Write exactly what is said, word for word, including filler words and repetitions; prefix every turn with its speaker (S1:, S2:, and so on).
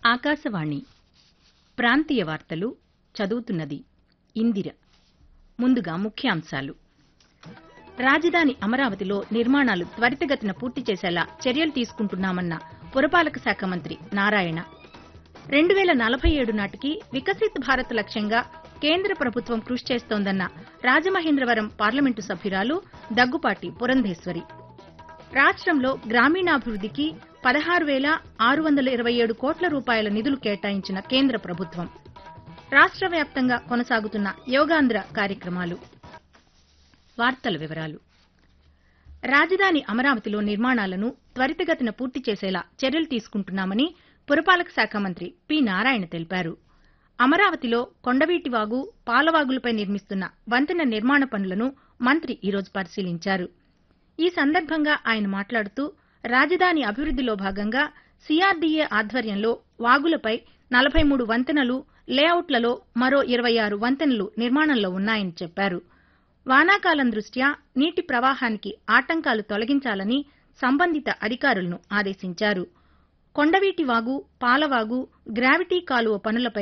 S1: ఆకాశవాణి ప్రాంతీయ వార్తలు చదువుతున్నది ఇందిర. ముందుగా ముఖ్యాంశాలు. రాజధాని అమరావతిలో నిర్మాణాలు త్వరితగతిన పూర్తి చేసేలా చర్యలు తీసుకుంటున్నామన్న పురపాలక శాఖ మంత్రి నారాయణ. రెండు వేల నలభై ఏడు నాటికి వికసిత్ భారత్ లక్ష్యంగా కేంద్ర ప్రభుత్వం కృషి చేస్తోందన్న రాజమహేంద్రవరం పార్లమెంటు సభ్యురాలు దగ్గుపాటి పురంధేశ్వరి. రాష్ట్రంలో గ్రామీణాభివృద్దికి పదహారు వేల ఆరు వందల ఇరవై ఏడు కోట్ల రూపాయల నిధులు కేటాయించిన కేంద్ర ప్రభుత్వం. రాష్ట్ర వ్యాప్తంగా కొనసాగుతున్న యోగాంధ్ర కార్యక్రమాలు. వార్తల వివరాలు. రాజధాని అమరావతిలో నిర్మాణాలను త్వరితగతిన పూర్తి చేసేలా చర్యలు తీసుకుంటున్నామని పురపాలక శాఖ మంత్రి పి నారాయణ తెలిపారు. అమరావతిలో కొండవీటివాగు, పాలవాగులపై నిర్మిస్తున్న వంతెన నిర్మాణ పనులను మంత్రి ఈరోజు పరిశీలించారు. ఈ సందర్భంగా ఆయన మాట్లాడుతూ రాజధాని అభివృద్దిలో భాగంగా సీఆర్డీఏ ఆధ్వర్యంలో వాగులపై నలభై మూడు వంతెనలు, లేఅవుట్లలో మరో ఇరవై ఆరు వంతెనలు నిర్మాణంలో ఉన్నాయని చెప్పారు. వానాకాలం దృష్ట్యా నీటి ప్రవాహానికి ఆటంకాలు తొలగించాలని సంబంధిత అధికారులను ఆదేశించారు. కొండవీటి వాగు, పాలవాగు, గ్రావిటీ కాలువ పనులపై